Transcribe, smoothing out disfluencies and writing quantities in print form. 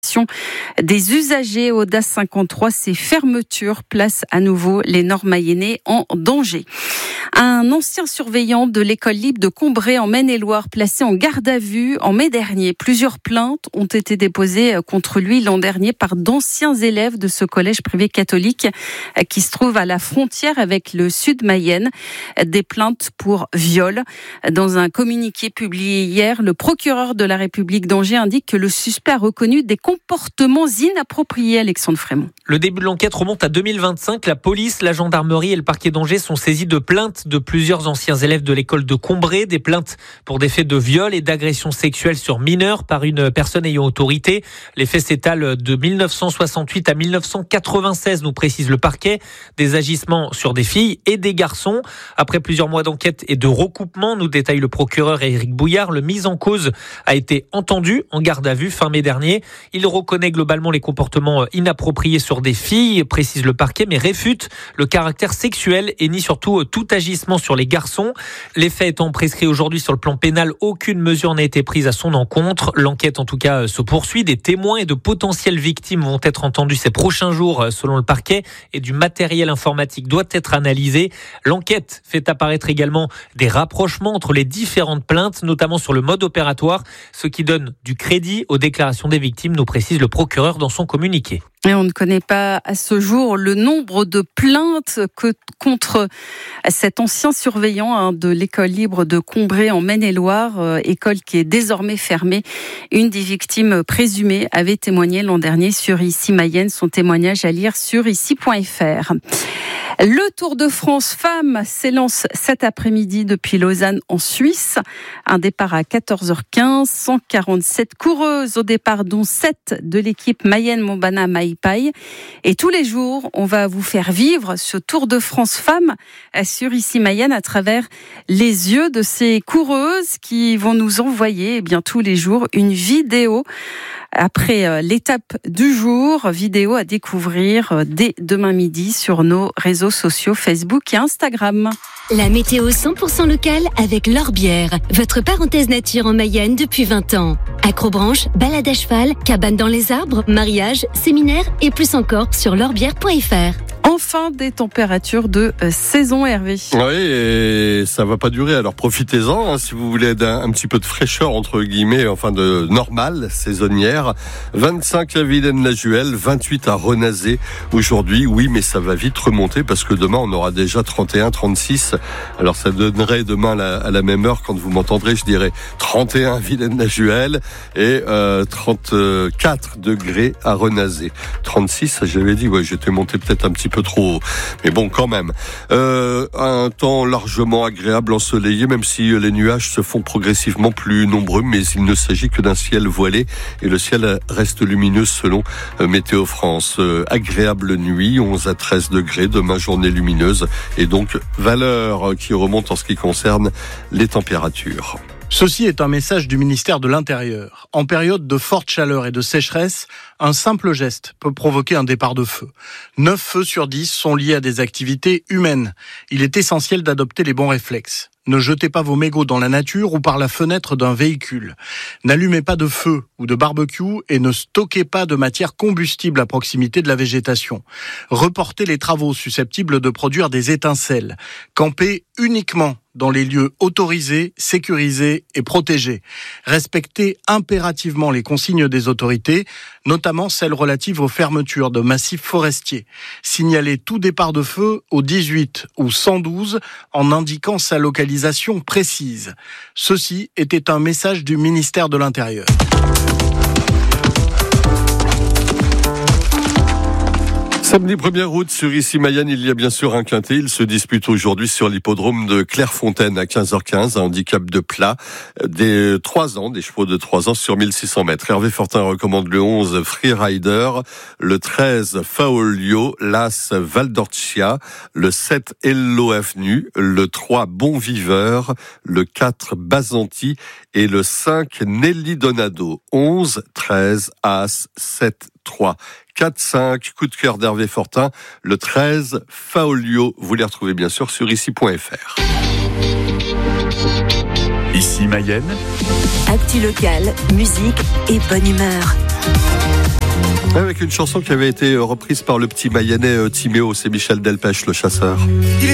Des usagers au DAS 53, ces fermetures placent à nouveau les Nord-Mayennais en danger. Un ancien surveillant de l'école libre de Combray en Maine-et-Loire placé en garde à vue en mai dernier. Plusieurs plaintes ont été déposées contre lui l'an dernier par d'anciens élèves de ce collège privé catholique qui se trouve à la frontière avec le sud Mayenne. Des plaintes pour viol. Dans un communiqué publié hier, le procureur de la République d'Angers indique que le suspect a reconnu des comportements inappropriés, Alexandre Frémont. Le début de l'enquête remonte à 2025. La police, la gendarmerie et le parquet d'Angers sont saisis de plaintes de plusieurs anciens élèves de l'école de Combray. Des plaintes pour des faits de viol et d'agression sexuelle sur mineurs par une personne ayant autorité. Les faits s'étalent de 1968 à 1996, nous précise le parquet. Des agissements sur des filles et des garçons. Après plusieurs mois d'enquête et de recoupement, nous détaille le procureur Éric Bouillard, le mis en cause a été entendu en garde à vue fin mai dernier. Il reconnaît globalement les comportements inappropriés sur des filles, précise le parquet, mais réfute le caractère sexuel et nie surtout tout agissement sur les garçons. Les faits étant prescrits aujourd'hui sur le plan pénal, aucune mesure n'a été prise à son encontre. L'enquête en tout cas se poursuit. Des témoins et de potentielles victimes vont être entendus ces prochains jours selon le parquet et du matériel informatique doit être analysé. L'enquête fait apparaître également des rapprochements entre les différentes plaintes, notamment sur le mode opératoire, ce qui donne du crédit aux déclarations des victimes, nous précise le procureur dans son communiqué. Et on ne connaît pas à ce jour le nombre de plaintes contre cet ancien surveillant de l'école libre de Combray en Maine-et-Loire, école qui est désormais fermée. Une des victimes présumées avait témoigné l'an dernier sur Ici Mayenne. Son témoignage à lire sur ici.fr. Le Tour de France Femmes s'élance cet après-midi depuis Lausanne en Suisse. Un départ à 14h15, 147 coureuses au départ, dont 7 de l'équipe Mayenne-Montbana Maipai. Et tous les jours, on va vous faire vivre ce Tour de France Femmes sur Ici Mayenne à travers les yeux de ces coureuses qui vont nous envoyer tous les jours une vidéo. Après l'étape du jour, vidéo à découvrir dès demain midi sur nos réseaux sociaux Facebook et Instagram. La météo 100% locale avec Lorbière, votre parenthèse nature en Mayenne depuis 20 ans. Acrobranche, balade à cheval, cabane dans les arbres, mariage, séminaire et plus encore sur lorbière.fr. Enfin, des températures de saison, Hervé. Oui, et ça va pas durer, alors profitez-en, si vous voulez un petit peu de fraîcheur, entre guillemets, enfin de normale, saisonnière. 25 à Vilaine-la-Juhel, 28 à Renazé aujourd'hui. Oui, mais ça va vite remonter parce que demain, on aura déjà 31, 36. Alors ça donnerait demain à la même heure, quand vous m'entendrez, je dirais 31 à Vilaine-la-Juhel et 34 degrés à Renazé. 36, j'avais dit, ouais, j'étais monté peut-être un petit peu trop haut. Mais bon, quand même. Un temps largement agréable, ensoleillé, même si les nuages se font progressivement plus nombreux, mais il ne s'agit que d'un ciel voilé et le ciel reste lumineux selon Météo France. Agréable nuit, 11 à 13 degrés, demain journée lumineuse et donc valeur qui remonte en ce qui concerne les températures. Ceci est un message du ministère de l'Intérieur. En période de forte chaleur et de sécheresse, un simple geste peut provoquer un départ de feu. 9 feux sur 10 sont liés à des activités humaines. Il est essentiel d'adopter les bons réflexes. Ne jetez pas vos mégots dans la nature ou par la fenêtre d'un véhicule. N'allumez pas de feu ou de barbecue et ne stockez pas de matière combustible à proximité de la végétation. Reportez les travaux susceptibles de produire des étincelles. Campez uniquement dans les lieux autorisés, sécurisés et protégés. Respectez impérativement les consignes des autorités, notamment celles relatives aux fermetures de massifs forestiers. Signalez tout départ de feu au 18 ou 112 en indiquant sa localisation précise. Ceci était un message du ministère de l'Intérieur. Samedi 1er août, sur Ici Mayenne, il y a bien sûr un quintet. Il se dispute aujourd'hui sur l'hippodrome de Clairefontaine à 15h15, un handicap de plat des 3 ans, des chevaux de 3 ans sur 1600 mètres. Hervé Fortin recommande le 11 Freerider, le 13 Faolio, l'As Valdorcia, le 7 Hello Avenue, le 3 Bon Viveur, le 4 Basanti et le 5 Nelly Donado. 11, 13, As, 7, 3. 4-5, coup de cœur d'Hervé Fortin, le 13, Faolio. Vous les retrouvez bien sûr sur ici.fr. Ici Mayenne. Actu locale, musique et bonne humeur. Avec une chanson qui avait été reprise par le petit Mayennais Timéo, c'est Michel Delpech, le chasseur.